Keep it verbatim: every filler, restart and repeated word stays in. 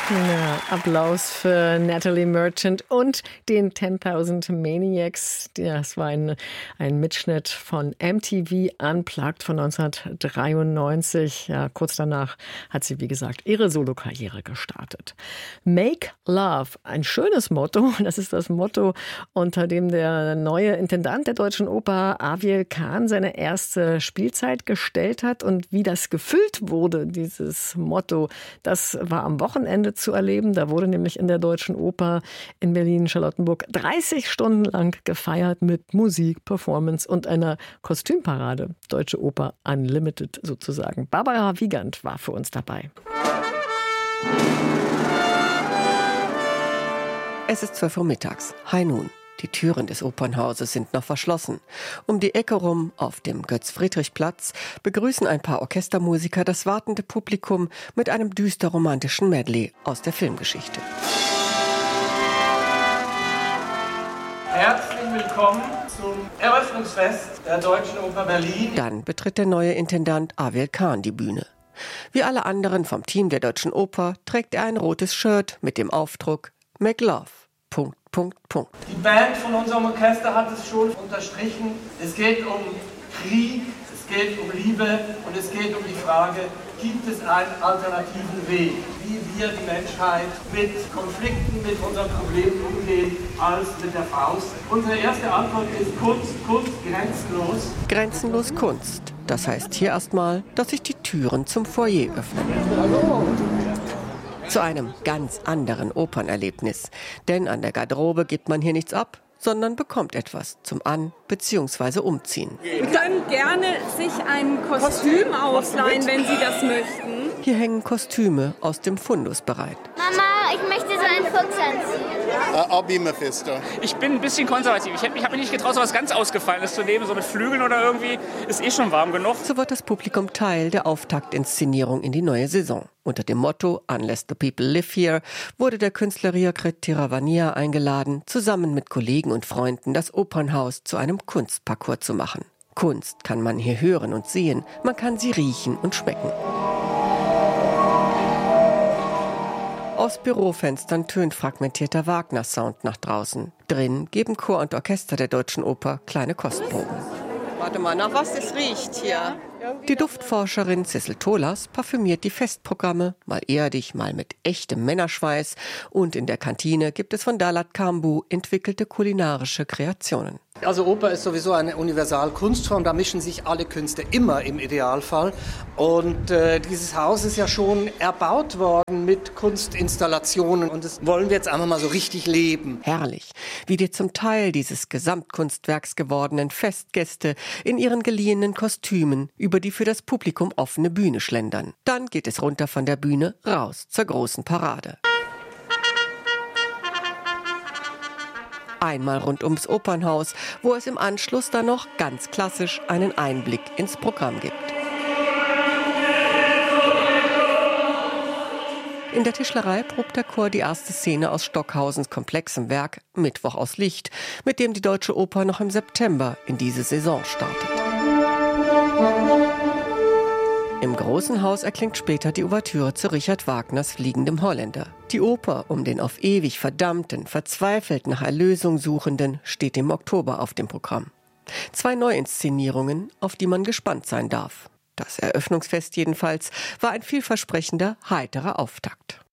Ja, Applaus für Natalie Merchant und den zehn-tausend Maniacs. Das war ein, ein Mitschnitt von M T V Unplugged von neunzehnhundertdreiundneunzig. Ja, kurz danach hat sie, wie gesagt, ihre Solokarriere gestartet. Make Love, ein schönes Motto. Das ist das Motto, unter dem der neue Intendant der Deutschen Oper, Aviel Can, seine erste Spielzeit gestellt hat. Und wie das gefüllt wurde, dieses Motto, das war am Wochenende zu erleben. Da wurde nämlich in der Deutschen Oper in Berlin-Charlottenburg dreißig Stunden lang gefeiert mit Musik, Performance und einer Kostümparade. Deutsche Oper Unlimited sozusagen. Barbara Wiegand war für uns dabei. Es ist zwölf Uhr mittags. High Noon. Die Türen des Opernhauses sind noch verschlossen. Um die Ecke rum, auf dem Götz-Friedrich-Platz, begrüßen ein paar Orchestermusiker das wartende Publikum mit einem düster-romantischen Medley aus der Filmgeschichte. Herzlich willkommen zum Eröffnungsfest der Deutschen Oper Berlin. Dann betritt der neue Intendant Aviel Can die Bühne. Wie alle anderen vom Team der Deutschen Oper trägt er ein rotes Shirt mit dem Aufdruck Make Love. Punkt, Punkt, Punkt. Die Band von unserem Orchester hat es schon unterstrichen. Es geht um Krieg, es geht um Liebe und es geht um die Frage, gibt es einen alternativen Weg, wie wir die Menschheit mit Konflikten, mit unseren Problemen umgehen, als mit der Faust. Unsere erste Antwort ist Kunst, Kunst grenzenlos. Grenzenlos Kunst. Das heißt hier erstmal, dass sich die Türen zum Foyer öffnen. Zu einem ganz anderen Opernerlebnis. Denn an der Garderobe gibt man hier nichts ab, sondern bekommt etwas zum An- bzw. Umziehen. Sie können gerne sich ein Kostüm ausleihen, wenn Sie das möchten. Hier hängen Kostüme aus dem Fundus bereit. Mama, ich möchte so einen Fuchs anziehen. Uh, I'll be Mephisto. Ich bin ein bisschen konservativ. Ich habe hab mich nicht getraut, so was ganz Ausgefallenes zu nehmen. So mit Flügeln oder irgendwie ist eh schon warm genug. So wird das Publikum Teil der Auftaktinszenierung in die neue Saison. Unter dem Motto Unless the people live here wurde der Künstler Riakrit Tiravania eingeladen, zusammen mit Kollegen und Freunden das Opernhaus zu einem Kunstparcours zu machen. Kunst kann man hier hören und sehen, man kann sie riechen und schmecken. Aus Bürofenstern tönt fragmentierter Wagner-Sound nach draußen. Drin geben Chor und Orchester der Deutschen Oper kleine Kostproben. Warte mal, nach was das riecht hier. Die Duftforscherin Sissel Tolas parfümiert die Festprogramme, mal erdig, mal mit echtem Männerschweiß. Und in der Kantine gibt es von Dalat Kambu entwickelte kulinarische Kreationen. Also Oper ist sowieso eine Universalkunstform, da mischen sich alle Künste immer im Idealfall. Und äh, dieses Haus ist ja schon erbaut worden mit Kunstinstallationen und das wollen wir jetzt einfach mal so richtig leben. Herrlich, wie die zum Teil dieses Gesamtkunstwerks gewordenen Festgäste in ihren geliehenen Kostümen über die für das Publikum offene Bühne schlendern. Dann geht es runter von der Bühne raus zur großen Parade. Einmal rund ums Opernhaus, wo es im Anschluss dann noch ganz klassisch einen Einblick ins Programm gibt. In der Tischlerei probt der Chor die erste Szene aus Stockhausens komplexem Werk Mittwoch aus Licht, mit dem die Deutsche Oper noch im September in diese Saison startet. Im Großen Haus erklingt später die Ouvertüre zu Richard Wagners Fliegendem Holländer. Die Oper um den auf ewig verdammten, verzweifelt nach Erlösung Suchenden steht im Oktober auf dem Programm. Zwei Neuinszenierungen, auf die man gespannt sein darf. Das Eröffnungsfest jedenfalls war ein vielversprechender, heiterer Auftakt.